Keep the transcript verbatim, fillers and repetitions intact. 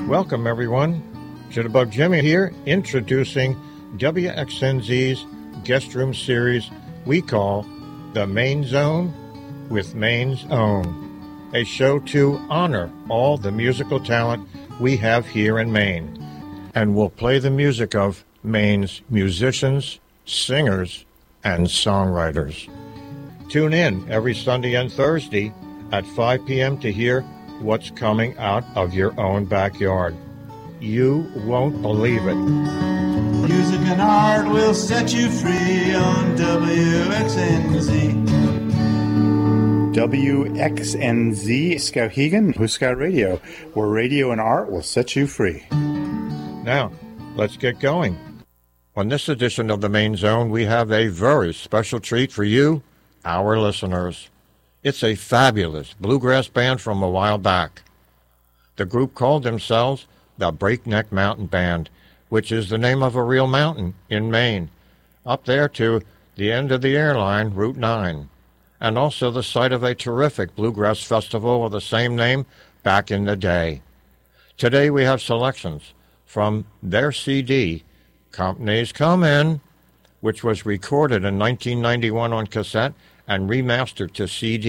Welcome, everyone. Jitterbug Jimmy here, introducing W X N Z's guest room series we call The Main Zone with Maine's Own, a show to honor all the musical talent we have here in Maine. And we'll play the music of Maine's musicians, singers, and songwriters. Tune in every Sunday and Thursday at five p.m. to hear what's coming out of your own backyard. You won't believe it. Music and art will set you free on W X N Z. W X N Z, Skowhegan, Huskar Radio, where radio and art will set you free. Now, let's get going. On this edition of The Main Zone, we have a very special treat for you, our listeners. It's a fabulous bluegrass band from a while back. The group called themselves the Breakneck Mountain Band, which is the name of a real mountain in Maine, up there to the end of the airline, Route nine, and also the site of a terrific bluegrass festival of the same name back in the day. Today we have selections from their C D, Company's Comin', which was recorded in nineteen ninety-one on cassette and remastered to C D